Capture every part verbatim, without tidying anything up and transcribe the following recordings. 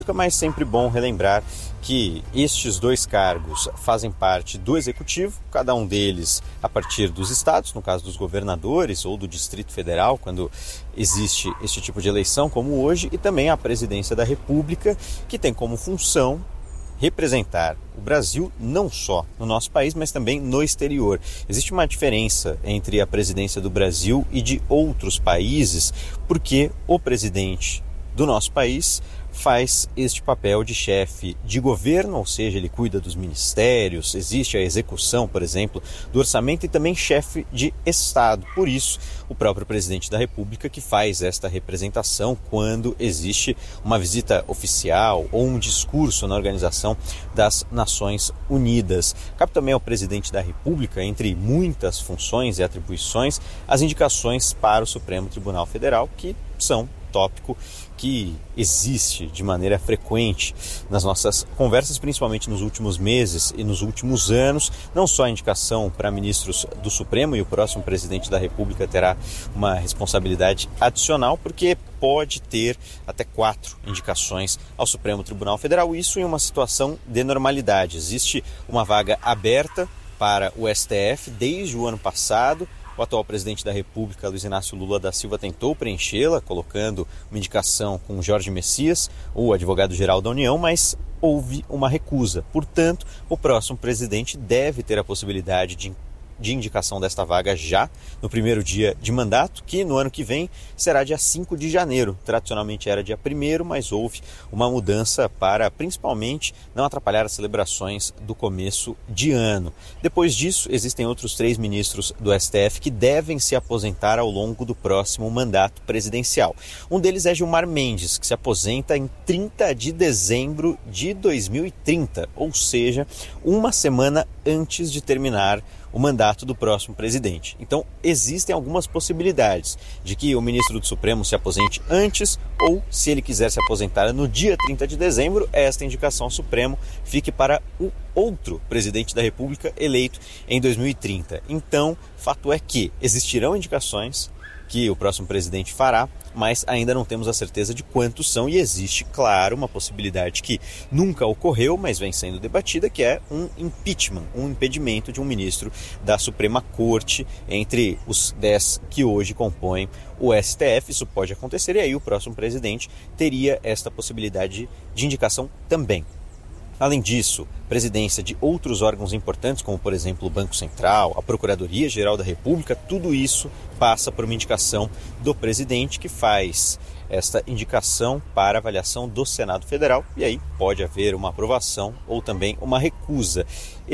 Mas sempre bom relembrar que estes dois cargos fazem parte do Executivo, cada um deles a partir dos estados, no caso dos governadores ou do Distrito Federal, quando existe este tipo de eleição como hoje, e também a Presidência da República, que tem como função representar o Brasil não só no nosso país, mas também no exterior. Existe uma diferença entre a presidência do Brasil e de outros países, porque o presidente do nosso país faz este papel de chefe de governo, ou seja, ele cuida dos ministérios, existe a execução, por exemplo, do orçamento, e também chefe de Estado. Por isso, o próprio presidente da República que faz esta representação quando existe uma visita oficial ou um discurso na Organização das Nações Unidas. Cabe também ao presidente da República, entre muitas funções e atribuições, as indicações para o Supremo Tribunal Federal, que são tópico que existe de maneira frequente nas nossas conversas, principalmente nos últimos meses e nos últimos anos. Não só a indicação para ministros do Supremo, e o próximo presidente da República terá uma responsabilidade adicional, porque pode ter até quatro indicações ao Supremo Tribunal Federal, isso em uma situação de normalidade. Existe uma vaga aberta para o S T F desde o ano passado. O atual presidente da República, Luiz Inácio Lula da Silva, tentou preenchê-la, colocando uma indicação com Jorge Messias, o advogado-geral da União, mas houve uma recusa. Portanto, o próximo presidente deve ter a possibilidade de de indicação desta vaga já no primeiro dia de mandato, que no ano que vem será dia cinco de janeiro. Tradicionalmente era dia primeiro, mas houve uma mudança para principalmente não atrapalhar as celebrações do começo de ano. Depois disso, existem outros três ministros do S T F que devem se aposentar ao longo do próximo mandato presidencial. Um deles é Gilmar Mendes, que se aposenta em trinta de dezembro de dois mil e trinta, ou seja, uma semana antes de terminar o mandato do próximo presidente. Então, existem algumas possibilidades de que o ministro do Supremo se aposente antes, ou, se ele quiser se aposentar no dia trinta de dezembro, esta indicação ao Supremo fique para o outro presidente da República eleito em dois mil e trinta. Então, fato é que existirão indicações que o próximo presidente fará, mas ainda não temos a certeza de quantos são, e existe, claro, uma possibilidade que nunca ocorreu, mas vem sendo debatida, que é um impeachment, um impedimento de um ministro da Suprema Corte entre os dez que hoje compõem o S T F. Isso pode acontecer, e aí o próximo presidente teria esta possibilidade de indicação também. Além disso, presidência de outros órgãos importantes, como por exemplo o Banco Central, a Procuradoria-Geral da República, tudo isso passa por uma indicação do presidente, que faz esta indicação para avaliação do Senado Federal, e aí pode haver uma aprovação ou também uma recusa.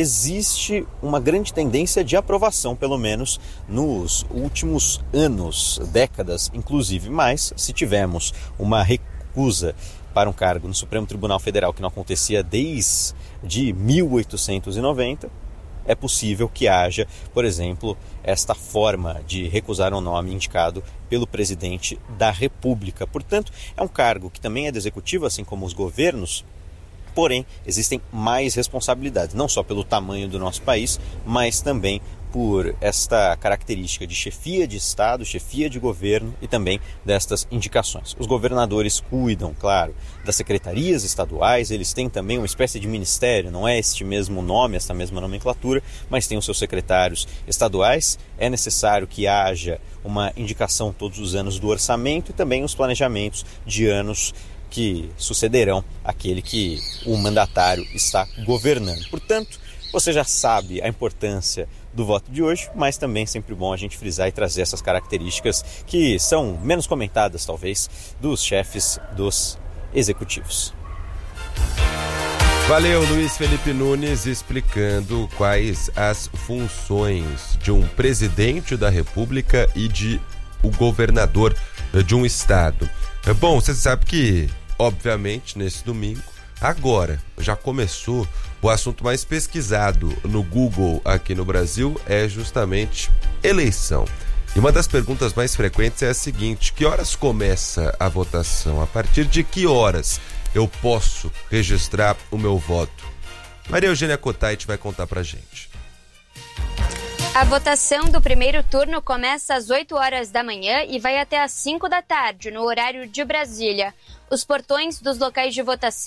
Existe uma grande tendência de aprovação, pelo menos nos últimos anos, décadas inclusive, mas se tivermos uma recusa para um cargo no Supremo Tribunal Federal que não acontecia desde mil oitocentos e noventa, é possível que haja, por exemplo, esta forma de recusar um nome indicado pelo presidente da República. Portanto, é um cargo que também é do Executivo, assim como os governos, porém, existem mais responsabilidades, não só pelo tamanho do nosso país, mas também por esta característica de chefia de Estado, chefia de governo e também destas indicações. Os governadores cuidam, claro, das secretarias estaduais, eles têm também uma espécie de ministério, não é este mesmo nome, esta mesma nomenclatura, mas tem os seus secretários estaduais. É necessário que haja uma indicação todos os anos do orçamento e também os planejamentos de anos que sucederão aquele que o mandatário está governando. Portanto, você já sabe a importância do voto de hoje, mas também é sempre bom a gente frisar e trazer essas características que são menos comentadas, talvez, dos chefes dos executivos. Valeu, Luiz Felipe Nunes, explicando quais as funções de um presidente da República e de o governador de um estado. Bom, você sabe que, obviamente, nesse domingo, agora, já começou o assunto mais pesquisado no Google aqui no Brasil, é justamente eleição. E uma das perguntas mais frequentes é a seguinte: que horas começa a votação? A partir de que horas eu posso registrar o meu voto? Maria Eugênia Cotait vai contar pra gente. A votação do primeiro turno começa às oito horas da manhã e vai até às cinco da tarde, no horário de Brasília. Os portões dos locais de votação